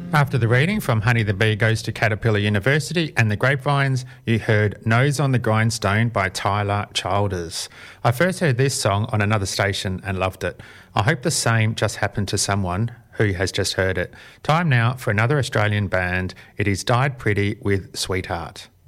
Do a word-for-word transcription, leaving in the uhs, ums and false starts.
After the reading from Honey the Bee Goes to Caterpillar University and the Grapevines, you heard Nose on the Grindstone by Tyler Childers. I first heard this song on another station and loved it. I hope the same just happened to someone who has just heard it. Time now for another Australian band. It is Died Pretty with Sweetheart.